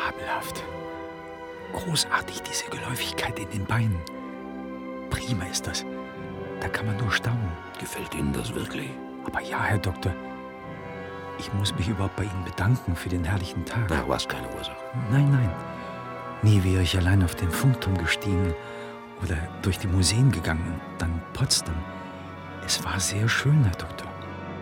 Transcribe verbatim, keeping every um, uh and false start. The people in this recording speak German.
Fabelhaft. Großartig, diese Geläufigkeit in den Beinen. Prima ist das. Da kann man nur staunen. Gefällt Ihnen das wirklich? Aber ja, Herr Doktor. Ich muss mich überhaupt bei Ihnen bedanken für den herrlichen Tag. Na, was keine Ursache. Nein, nein. Nie wäre ich allein auf den Funkturm gestiegen oder durch die Museen gegangen, dann Potsdam. Es war sehr schön, Herr Doktor.